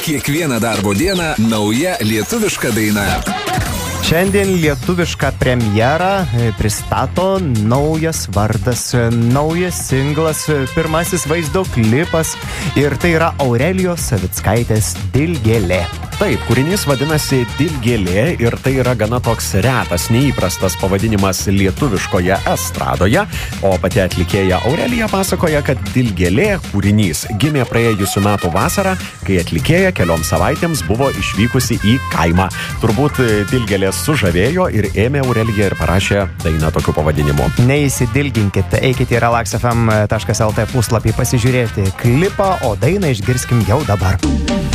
Kiekvieną darbo dieną nauja lietuviška daina. Šiandien lietuvišką premjerą pristato naujas vardas, naujas singlas, pirmasis vaizdo klipas ir tai yra Aurelijos Savickaitės Dilgėlė. Taip, kūrinys vadinasi Dilgėlė ir tai yra gana toks retas, neįprastas pavadinimas lietuviškoje estradoje, o pati atlikėja Aurelija pasakoja, kad Dilgėlė kūrinys gimė praėjusių metų vasarą, kai atlikėja kelioms savaitėms buvo išvykusi į kaimą. Turbūt Dilgėlė sužavėjo ir ėmė Aurelija ir parašė dainą tokiu pavadinimu. Neįsidilginkit, eikite į relaxfm.lt puslapį pasižiūrėti klipą, o dainą išgirskim jau dabar.